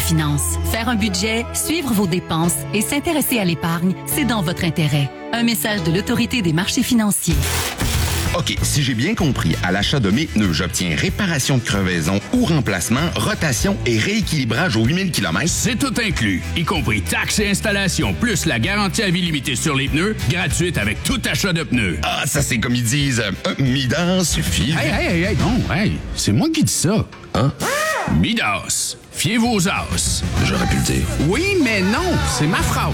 finances. Faire un budget, suivre vos dépenses et s'intéresser à l'épargne, c'est dans votre intérêt. Un message de l'Autorité des marchés financiers. OK, si j'ai bien compris, à l'achat de mes pneus, j'obtiens réparation de crevaison ou remplacement, rotation et rééquilibrage aux 8000 km. C'est tout inclus, y compris taxes et installation, plus la garantie à vie limitée sur les pneus, gratuite avec tout achat de pneus. Ah, ça c'est comme ils disent, Midas suffit. Hey, non, c'est moi qui dis ça. Hein? Midas, fiez-vous aux as. J'aurais pu le dire. Oui, mais non, c'est ma phrase.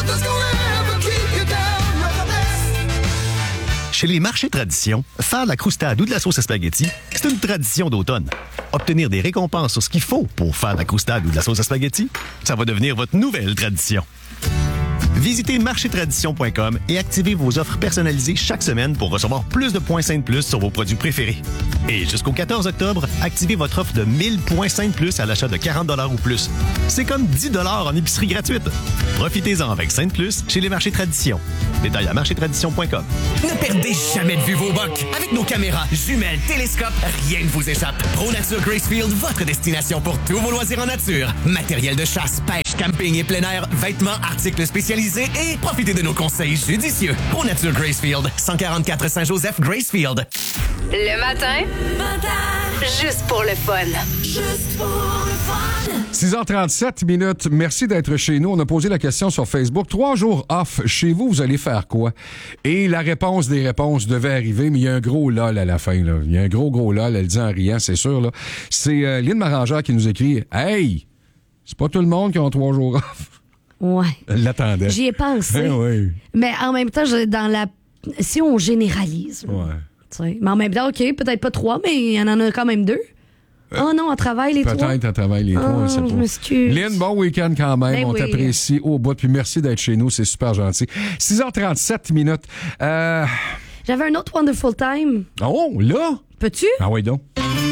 Chez les marchés tradition, faire de la croustade ou de la sauce à spaghetti, c'est une tradition d'automne. Obtenir des récompenses sur ce qu'il faut pour faire de la croustade ou de la sauce à spaghetti, ça va devenir votre nouvelle tradition. Visitez marchétradition.com et activez vos offres personnalisées chaque semaine pour recevoir plus de points Saint Plus sur vos produits préférés. Et jusqu'au 14 octobre, activez votre offre de 1000 points Saint Plus à l'achat de 40 $ ou plus. C'est comme 10 $ en épicerie gratuite. Profitez-en avec Saint Plus chez les marchés Tradition. Détails à marchétradition.com. Ne perdez jamais de vue vos bocs. Avec nos caméras, jumelles, télescopes, rien ne vous échappe. ProNature Gracefield, votre destination pour tous vos loisirs en nature. Matériel de chasse, pêche, camping et plein air, vêtements, articles spécialisés et profitez de nos conseils judicieux. ProNature Gracefield, 144 Saint-Joseph, Gracefield. Le matin, juste pour le fun. Juste pour le fun. 6h37 minutes. Merci d'être chez nous. On a posé la question sur Facebook. 3 jours off chez vous, vous allez faire quoi? Et la réponse des réponses devait arriver, mais il y a un gros lol à la fin. Là. Il y a un gros lol. Elle dit en riant, c'est sûr. Là. C'est Lynn Marangère qui nous écrit « Hey, c'est pas tout le monde qui a 3 jours off. » Ouais. Elle l'attendait. J'y ai pensé. Oui. Mais en même temps, si on généralise. Ouais. T'sais. Mais en même temps, OK, peut-être pas 3, mais il y en a quand même 2. Oh non, on travaille les 3. Peut-être on travaille les 3, c'est je m'excuse. Lynn, bon week-end quand même. Ben on oui. t'apprécie au bout. Puis merci d'être chez nous, c'est super gentil. 6h37 minutes. J'avais un autre Wonderful Time. Oh, là? Peux-tu? Ah oui, donc.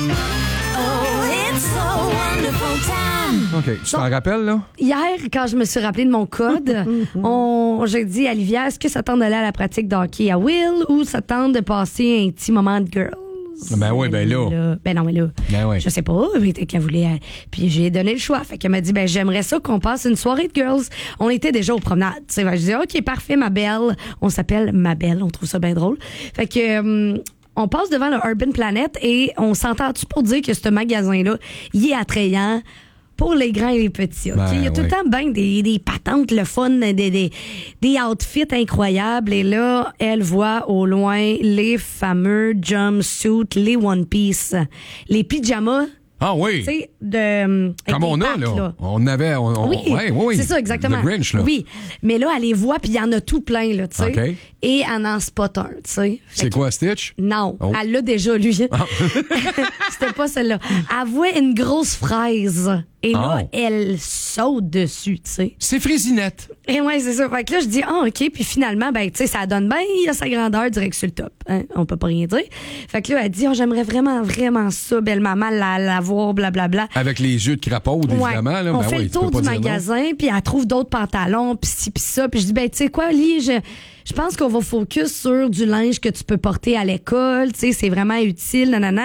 OK, tu t'en rappelles, là? Hier, quand je me suis rappelé de mon code, j'ai dit à Olivia, est-ce que ça tente d'aller à la pratique de hockey à Will ou ça tente de passer un petit moment de girls? Ben oui, ben là. Ben non, mais là, ben ouais. je sais pas, mais qu'elle voulait. Puis j'ai donné le choix. Fait qu'elle m'a dit, ben j'aimerais ça qu'on passe une soirée de girls. On était déjà aux promenades. Je dis, OK, parfait, ma belle. On s'appelle ma belle. On trouve ça bien drôle. Fait que... on passe devant le Urban Planet et on s'entend-tu pour dire que ce magasin-là, il est attrayant pour les grands et les petits. Okay? Il y a tout le temps bien des patentes, le fun, des outfits incroyables. Et là, elle voit au loin les fameux jumpsuits, les One Piece, les pyjamas. Ah oui. Tu sais, de. Comme on a, là. On avait. Oui. C'est ça, exactement. Le Grinch, là. Oui. Mais là, elle les voit, puis il y en a tout plein, là, tu sais. Okay. Et elle en spot un, tu sais. C'est quoi, Stitch? Non. Oh. Elle l'a déjà, lui. Ah. C'était pas celle-là. Elle voit une grosse fraise. Et là, elle saute dessus, tu sais. C'est Frésinette. Et ouais, c'est ça. Fait que là, je dis, OK. Puis finalement, ben, tu sais, ça donne bien à sa grandeur direct sur le top. Hein? On peut pas rien dire. Fait que là, elle dit, j'aimerais vraiment, vraiment ça, belle maman, la voir, blablabla. Avec les yeux de crapaud, évidemment. Là. On fait le tour du magasin, puis elle trouve d'autres pantalons, puis ci, puis ça. Puis je dis, ben, tu sais quoi, Lee, je pense qu'on va focus sur du linge que tu peux porter à l'école. Tu sais, c'est vraiment utile, nanana.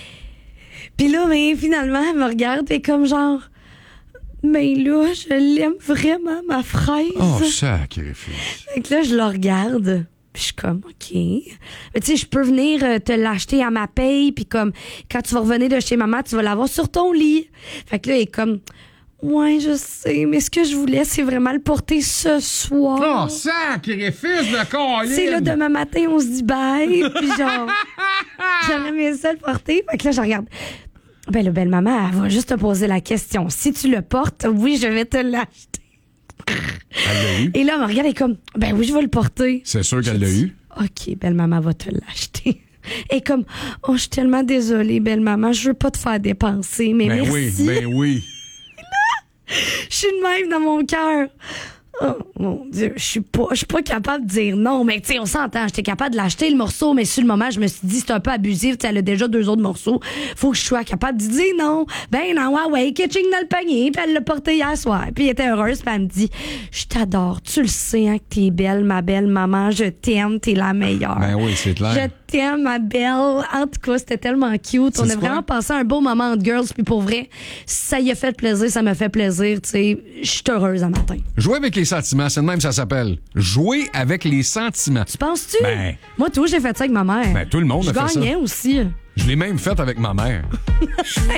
Puis là, mais finalement, elle me regarde et comme genre, mais là, je l'aime vraiment, ma fraise. Oh, sacrifice. Fait que là, je la regarde. Puis je suis comme, OK. Mais tu sais, je peux venir te l'acheter à ma paye. Puis comme, quand tu vas revenir de chez maman, tu vas l'avoir sur ton lit. Fait que là, elle est comme, ouais, je sais, mais ce que je voulais, c'est vraiment le porter ce soir. Oh, sacrifice de Colin! C'est là, demain matin, on se dit bye. Puis genre, j'aurais aimé ça le porter. Fait que là, je regarde. Ben, la belle maman, elle va juste te poser la question. Si tu le portes, oui, je vais te l'acheter. Elle l'a eu. Et là, elle me regarde et comme, ben oui, je vais le porter. C'est sûr qu'elle l'a eu. OK, belle maman va te l'acheter. Et comme, oh, je suis tellement désolée, belle maman, je veux pas te faire dépenser, mais ben merci. Ben oui. Je suis de même dans mon cœur. Oh mon Dieu, je suis pas capable de dire non, mais tu sais, on s'entend, j'étais capable de l'acheter le morceau, mais sur le moment, je me suis dit c'est un peu abusif, tu sais, elle a déjà 2 autres morceaux, faut que je sois capable de dire non. Ben non, ouais, kitching dans le panier, puis elle l'a porté hier soir, puis elle était heureuse, puis elle me dit je t'adore, tu le sais hein, que t'es belle, ma belle maman, je t'aime, t'es la meilleure. Ben oui, c'est clair. Je t'aime, ma belle. En tout cas, c'était tellement cute. On a vraiment passé un beau moment entre girls. Puis pour vrai, ça y a fait plaisir, ça m'a fait plaisir. Tu sais, je suis heureuse un matin. Jouer avec les sentiments, c'est de même ça s'appelle. Jouer avec les sentiments. Tu penses-tu? Ben, moi, tout, j'ai fait ça avec ma mère. Ben, tout le monde a fait ça. Je gagnais aussi. Je l'ai même fait avec ma mère.